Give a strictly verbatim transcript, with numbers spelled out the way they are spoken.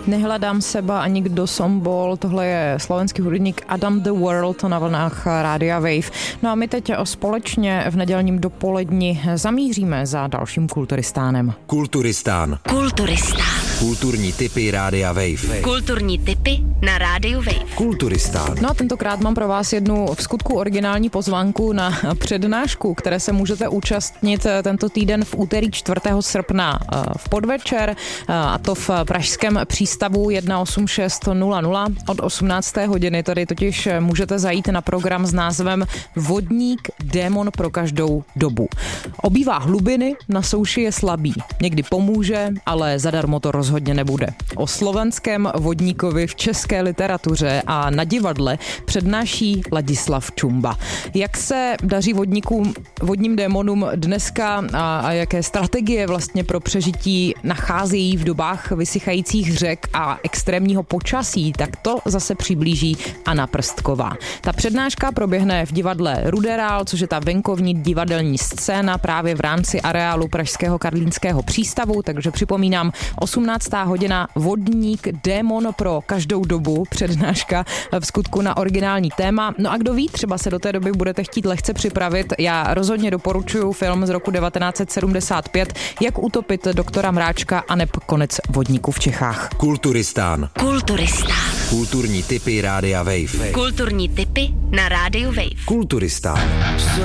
Nehledám seba ani kdo som bol, tohle je slovenský hudebník Adam the World na vlnách Rádia Wave. No a my teď společně v nedělním dopoledni zamíříme za dalším Kulturistánem. Kulturistán. Kulturistán. Kulturní tipy Rádia Wave. Kulturní tipy na Rádiu Wave. Kulturistán. No a tentokrát mám pro vás jednu v skutku originální pozvánku na přednášku, které se můžete účastnit tento týden v úterý čtvrtého srpna v podvečer, a to v pražském přístavu jedna osm šest nula nula od osmnácté hodiny. Tady totiž můžete zajít na program s názvem Vodník, démon pro každou dobu. Obývá hlubiny, na souši je slabý. Někdy pomůže, ale zadarmo to rozhodně nebude. O slovenském vodníkovi v české literatuře a na divadle přednáší Ladislav Čumba. Jak se daří vodníkům, vodním démonům dneska a, a jaké strategie vlastně pro přežití nacházejí v dobách vysychajících řek a extrémního počasí, tak to zase přiblíží Anna Prstková. Ta přednáška proběhne v divadle Ruderál, což je ta venkovní divadelní scéna právě v rámci areálu pražského Karlínského přístavu, takže připomínám osmnáctá hodina Vodník, démon pro každou dobu, přednáška v skutku na originální téma. No a kdo ví, třeba se do té doby budete chtít lehce připravit. Já rozhodně doporučuji film z roku devatenáct set sedmdesát pět Jak utopit doktora Mráčka aneb Konec vodníku v Čechách. Kulturistán. Kulturistán. Kulturní tipy Rádia Wave. Kulturní tipy na Rádiu Wave. Kulturistán.